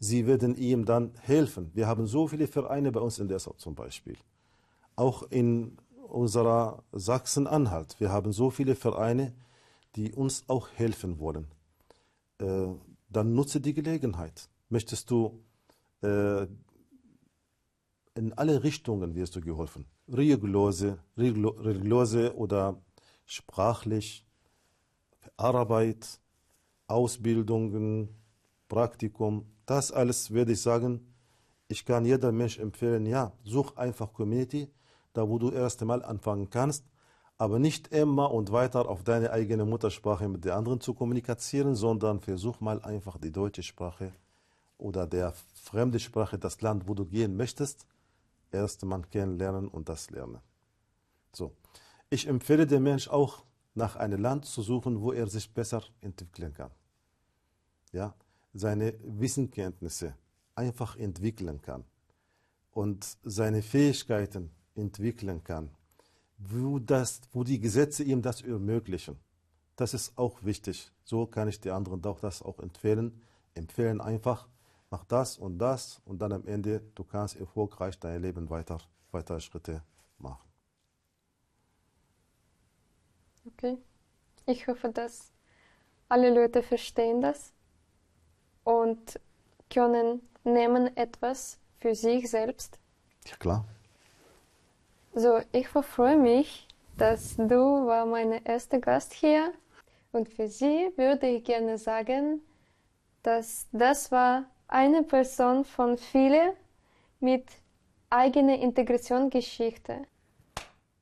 Sie werden ihm dann helfen. Wir haben so viele Vereine bei uns in Dessau zum Beispiel. Auch in unserer Sachsen-Anhalt. Wir haben so viele Vereine, die uns auch helfen wollen. Dann nutze die Gelegenheit. Möchtest du in alle Richtungen wirst du geholfen. Religiöse oder sprachlich, Arbeit, Ausbildungen, Praktikum, das alles würde ich sagen, ich kann jeder Mensch empfehlen, ja, such einfach Community, da wo du erst einmal anfangen kannst, aber nicht immer und weiter auf deine eigene Muttersprache mit der anderen zu kommunizieren, sondern versuch mal einfach die deutsche Sprache oder der fremde Sprache, das Land, wo du gehen möchtest, erst einmal kennenlernen und das lernen. So. Ich empfehle dem Mensch auch, nach einem Land zu suchen, wo er sich besser entwickeln kann. Ja, seine Wissenskenntnisse einfach entwickeln kann und seine Fähigkeiten entwickeln kann, wo die Gesetze ihm das ermöglichen. Das ist auch wichtig. So kann ich die anderen auch das auch empfehlen. Empfehlen einfach, mach das und dann am Ende, du kannst erfolgreich dein Leben weiter Schritte machen. Okay. Ich hoffe, dass alle Leute verstehen das und können nehmen etwas für sich selbst. Ja, klar. So, ich freue mich, dass du war meine erste Gast hier. Und für sie würde ich gerne sagen, dass das war eine Person von vielen mit eigener Integrationsgeschichte.